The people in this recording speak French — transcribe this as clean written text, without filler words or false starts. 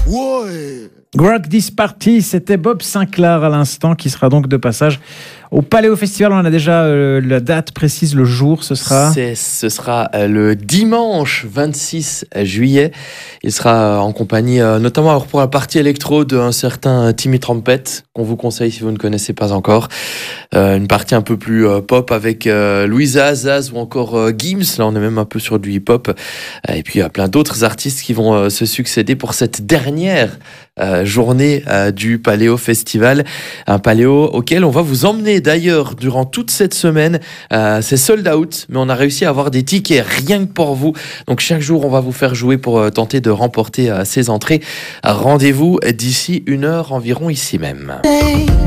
Grog This Party, c'était Bob Sinclair à l'instant, qui sera donc de passage au Paléo Festival. On a déjà la date précise, le jour, ce sera le dimanche 26 juillet. Il sera en compagnie, notamment alors pour la partie électro, d'un certain Timmy Trumpet, qu'on vous conseille si vous ne connaissez pas encore. Une partie un peu plus pop avec Louisa, Zaz ou encore Gims. Là, on est même un peu sur du hip-hop. Et puis, il y a plein d'autres artistes qui vont se succéder pour cette dernière journée du Paléo Festival. Un Paléo auquel on va vous emmener d'ailleurs durant toute cette semaine. C'est sold out, mais on a réussi à avoir des tickets rien que pour vous. Donc chaque jour, on va vous faire jouer pour tenter de remporter ces entrées. Rendez-vous d'ici 1 heure environ ici même.